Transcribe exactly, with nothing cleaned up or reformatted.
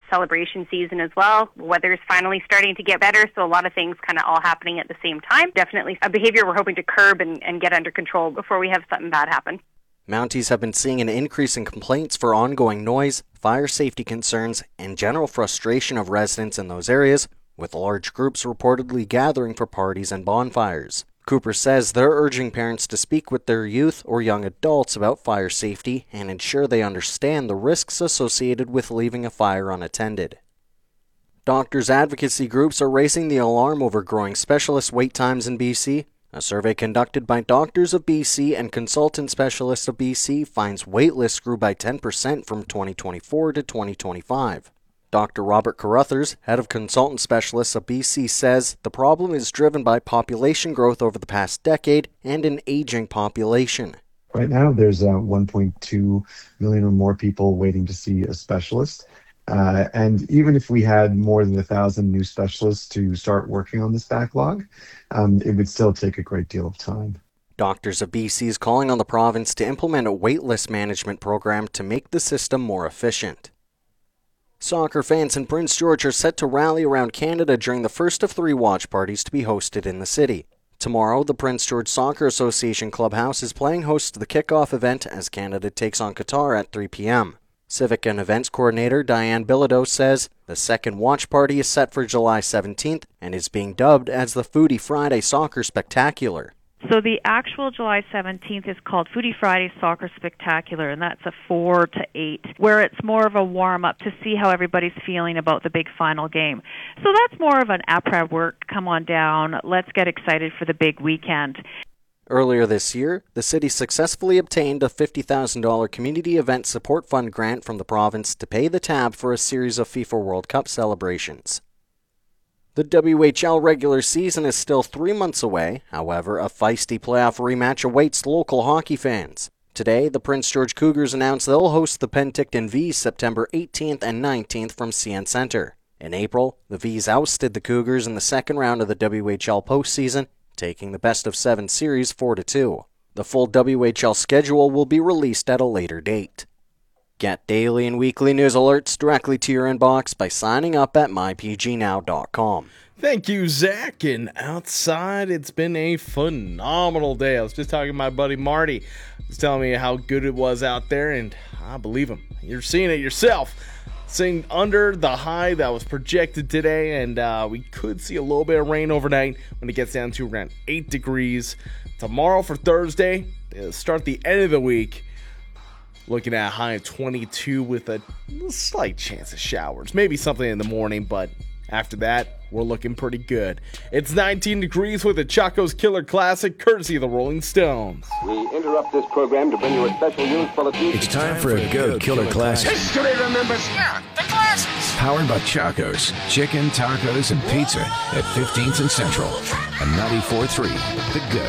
celebration season as well. Weather's finally starting to get better, so a lot of things kind of all happening at the same time. Definitely a behavior we're hoping to curb and, and get under control before we have something bad happen. Mounties have been seeing an increase in complaints for ongoing noise, fire safety concerns, and general frustration of residents in those areas, with large groups reportedly gathering for parties and bonfires. Cooper says they're urging parents to speak with their youth or young adults about fire safety and ensure they understand the risks associated with leaving a fire unattended. Doctors' advocacy groups are raising the alarm over growing specialist wait times in B C. A survey conducted by Doctors of B C and Consultant Specialists of B C finds wait lists grew by ten percent from twenty twenty-four to twenty twenty-five. Doctor Robert Carruthers, head of Consultant Specialists of B C, says the problem is driven by population growth over the past decade and an aging population. Right now, there's uh, one point two million or more people waiting to see a specialist. Uh, and even if we had more than a thousand new specialists to start working on this backlog, um, it would still take a great deal of time. Doctors of B C is calling on the province to implement a waitlist management program to make the system more efficient. Soccer fans in Prince George are set to rally around Canada during the first of three watch parties to be hosted in the city. Tomorrow, the Prince George Soccer Association Clubhouse is playing host to the kickoff event as Canada takes on Qatar at three p.m. Civic and Events Coordinator Diane Bilodeau says the second watch party is set for July seventeenth and is being dubbed as the Foodie Friday Soccer Spectacular. So the actual July seventeenth is called Foodie Friday Soccer Spectacular, and that's a four to eight, where it's more of a warm-up to see how everybody's feeling about the big final game. So that's more of an après-work, come on down, let's get excited for the big weekend. Earlier this year, the city successfully obtained a fifty thousand dollars Community Event Support Fund grant from the province to pay the tab for a series of FIFA World Cup celebrations. The W H L regular season is still three months away. However, a feisty playoff rematch awaits local hockey fans. Today, the Prince George Cougars announced they'll host the Penticton Vees September eighteenth and nineteenth from C N Centre. In April, the Vees ousted the Cougars in the second round of the W H L postseason, taking the best of seven series four to two. The full W H L schedule will be released at a later date. Get daily and weekly news alerts directly to your inbox by signing up at my p g now dot com. Thank you, Zach. And outside, it's been a phenomenal day. I was just talking to my buddy Marty. He was telling me how good it was out there, and I believe him. You're seeing it yourself. Sitting under the high that was projected today, and uh, we could see a little bit of rain overnight when it gets down to around eight degrees. Tomorrow for Thursday, start the end of the week, looking at a high of twenty-two with a slight chance of showers. Maybe something in the morning, but after that, we're looking pretty good. It's nineteen degrees with a Chaco's Killer Classic, courtesy of the Rolling Stones. We interrupt this program to bring you a special news bulletin. It's time for a Go Killer Classic. History remembers. Yeah, the classics. Powered by Chaco's. Chicken, tacos, and pizza at fifteenth and Central. And ninety-four point three, The Go.